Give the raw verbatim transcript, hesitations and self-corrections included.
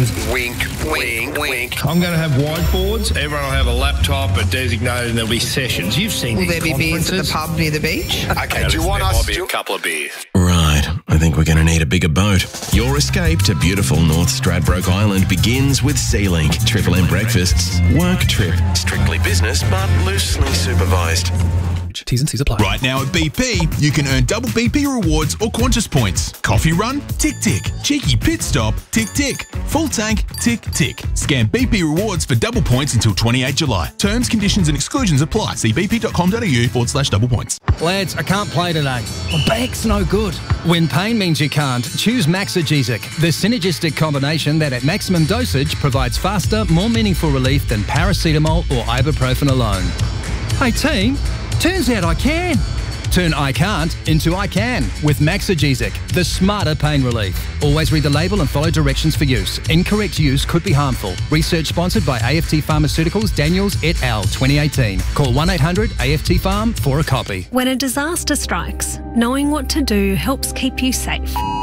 sessions. Wink, wink, wink. I'm going to have whiteboards. Everyone will have a laptop, a designated, and there'll be sessions. You've seen Will these there be beers at the conferences. pub near the beach? Okay, do you want there us might be to... a couple of beers. Right, I think we're going to need a bigger boat. Your escape to beautiful North Stradbroke Island begins with SeaLink. Triple M breakfasts. Work trip. Strictly business, but loosely supervised. T's and C's apply. Right now at B P, you can earn double B P rewards or Qantas points. Coffee run? Tick tick. Cheeky pit stop? Tick tick. Full tank? Tick tick. Scan B P rewards for double points until twenty-eighth July. Terms, conditions and exclusions apply. See bp.com.au forward slash double points. Lads, I can't play today. My back's no good. When pain means you can't, choose Maxigesic, the synergistic combination that at maximum dosage provides faster, more meaningful relief than paracetamol or ibuprofen alone. Hey team, turns out I can. Turn I can't into I can with Maxigesic, the smarter pain relief. Always read the label and follow directions for use. Incorrect use could be harmful. Research sponsored by A F T Pharmaceuticals, Daniels et al. twenty eighteen. Call one eight hundred A F T Pharm for a copy. When a disaster strikes, knowing what to do helps keep you safe.